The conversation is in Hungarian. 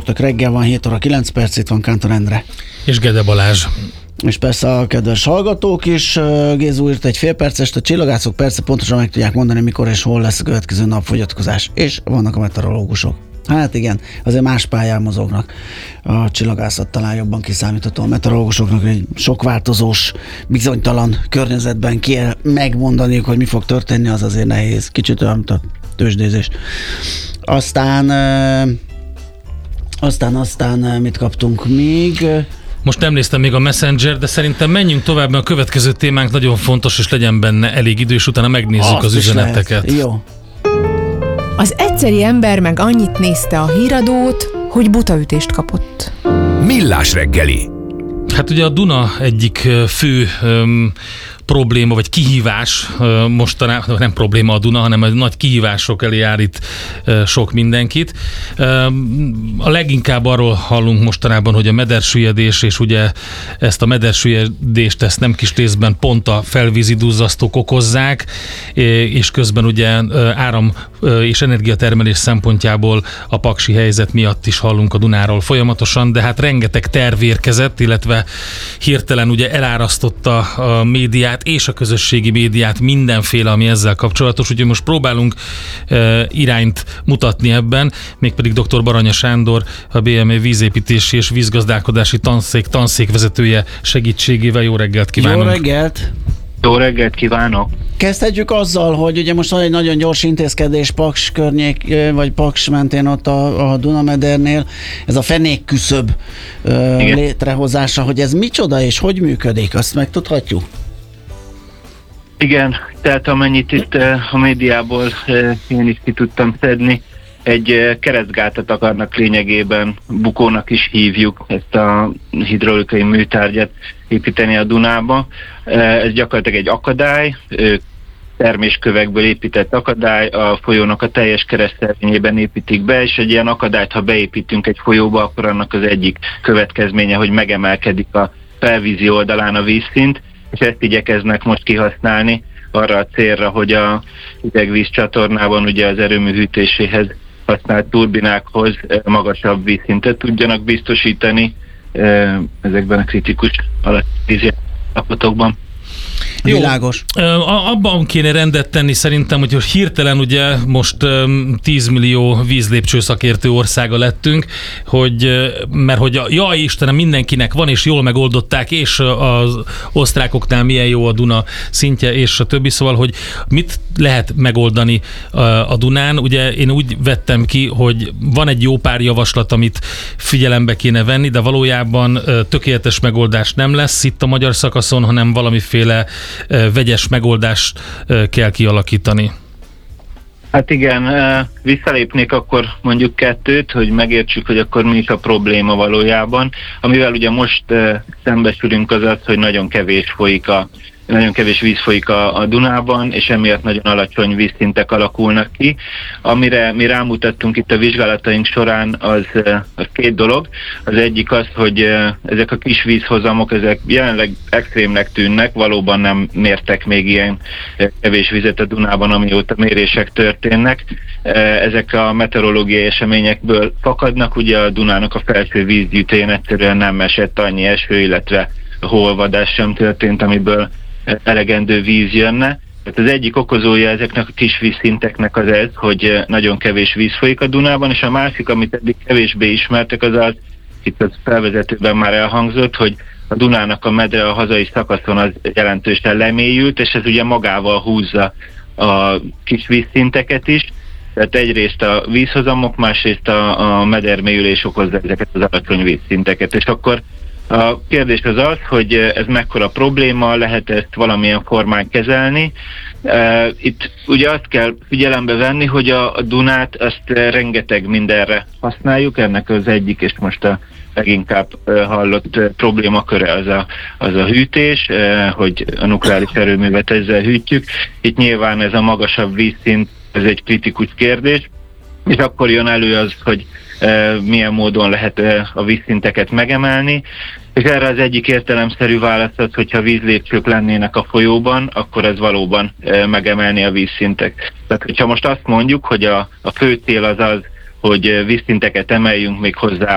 csütörtök reggel van, 7 óra 9 perc, itt van Kántor Endre. És Gede Balázs. És persze a kedves hallgatók is. Gézu írt egy fél percest, a csillagászok persze pontosan meg tudják mondani, mikor és hol lesz a következő napfogyatkozás. És vannak a meteorológusok. Hát igen, azért más pályán mozognak. A csillagászat talán jobban kiszámítható, a meteorológusoknak egy sok változós, bizonytalan környezetben kell megmondaniuk, hogy mi fog történni, az azért nehéz. Kicsit olyan, mint a tőzsdézés. Aztán mit kaptunk még? Most nem néztem még a Messenger, de szerintem menjünk tovább, mert a következő témánk nagyon fontos, és legyen benne elég idő, és utána megnézzük az üzeneteket. Lehet. Jó. Az egyszeri ember meg annyit nézte a híradót, hogy butaütést kapott. Millás reggeli. Hát ugye a Duna egyik fő probléma, vagy kihívás mostanában, nem probléma a Duna, hanem a nagy kihívások elé állít sok mindenkit. A leginkább arról hallunk mostanában, hogy a medersüllyedés, és ugye ezt a medersüllyedést ezt nem kis részben pont a felvízi duzzasztók okozzák, és közben ugye áram és energiatermelés szempontjából a paksi helyzet miatt is hallunk a Dunáról folyamatosan, de hát rengeteg terv érkezett, illetve hirtelen ugye elárasztotta a médiát és a közösségi médiát mindenféle, ami ezzel kapcsolatos. Úgyhogy most próbálunk irányt mutatni ebben, mégpedig dr. Baranya Sándor, a BME vízépítési és vízgazdálkodási tanszékvezetője segítségével. Jó reggelt kívánunk! Jó reggelt! Jó reggelt kívánok! Kezdhetjük azzal, hogy ugye most van egy nagyon gyors intézkedés Paks környék, vagy Paks mentén ott a Dunamedernél, ez a fenékküszöb létrehozása, hogy ez micsoda és hogy működik, azt megtudhatjuk? Igen, tehát amennyit itt a médiából én is ki tudtam szedni, egy keresztgátat akarnak lényegében, bukónak is hívjuk, ezt a hidraulikai műtárgyat építeni a Dunába. Ez gyakorlatilag egy akadály, terméskövekből épített akadály, a folyónak a teljes keresztszervényében építik be, és egy ilyen akadályt, ha beépítünk egy folyóba, akkor annak az egyik következménye, hogy megemelkedik a felvízi oldalán a vízszint, és ezt igyekeznek most kihasználni arra a célra, hogy a hidegvíz csatornában ugye az erőmű hűtéséhez használt turbinákhoz magasabb vízszintet tudjanak biztosítani ezekben a kritikus vízi állapotokban. Világos. Abban kéne rendet tenni szerintem, hogy hirtelen ugye most 10 millió vízlépcső szakértő országa lettünk, mert hogy jaj Istenem, mindenkinek van, és jól megoldották, és az osztrákoknál milyen jó a Duna szintje, és a többi, szóval, hogy mit lehet megoldani a Dunán. Ugye én úgy vettem ki, hogy van egy jó pár javaslat, amit figyelembe kéne venni, de valójában tökéletes megoldás nem lesz itt a magyar szakaszon, hanem valamiféle vegyes megoldást kell kialakítani. Hát igen, visszalépnék akkor mondjuk kettőt, hogy megértsük, hogy akkor mi is a probléma valójában. Amivel ugye most szembesülünk az, hogy nagyon kevés víz folyik a Dunában, és emiatt nagyon alacsony vízszintek alakulnak ki. Amire mi rámutattunk itt a vizsgálataink során, az két dolog. Az egyik az, hogy ezek a kis vízhozamok, ezek jelenleg extrémnek tűnnek, valóban nem mértek még ilyen kevés vizet a Dunában, amióta mérések történnek. Ezek a meteorológiai eseményekből fakadnak, ugye a Dunának a felső vízgyűjtőjén egyszerűen nem esett annyi eső, illetve hóolvadás sem történt, amiből elegendő víz jönne. Tehát az egyik okozója ezeknek a kis vízszinteknek az ez, hogy nagyon kevés víz folyik a Dunában, és a másik, amit eddig kevésbé ismertek, az itt az felvezetőben már elhangzott, hogy a Dunának a medre a hazai szakaszon az jelentősen lemélyült, és ez ugye magával húzza a kis vízszinteket is. Tehát egyrészt a vízhozamok, másrészt a medermélyülés okozza ezeket az alacsony vízszinteket. És akkor a kérdés az, hogy ez mekkora probléma, lehet ezt valamilyen formán kezelni. Itt ugye azt kell figyelembe venni, hogy a Dunát azt rengeteg mindenre használjuk, ennek az egyik, és most a leginkább hallott problémaköre az a hűtés, hogy a nukleáris erőművet ezzel hűtjük. Itt nyilván ez a magasabb vízszint, ez egy kritikus kérdés, és akkor jön elő az, hogy milyen módon lehet a vízszinteket megemelni, és erre az egyik értelemszerű válasz az, hogyha vízlépcsők lennének a folyóban, akkor ez valóban megemelni a vízszintek. Tehát, hogyha most azt mondjuk, hogy a fő cél az, hogy vízszinteket emeljünk még hozzá